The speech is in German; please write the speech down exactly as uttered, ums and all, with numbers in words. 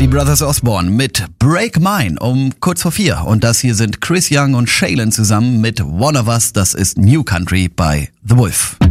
Die Brothers Osborne mit Break Mine um kurz vor vier. Und das hier sind Chris Young und Shaylin zusammen mit One of Us. Das ist New Country bei The Wolf.